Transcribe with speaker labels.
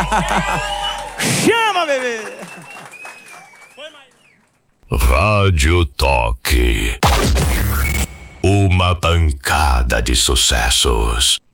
Speaker 1: Chama, bebê!
Speaker 2: Rádio Toque. Uma pancada de sucessos.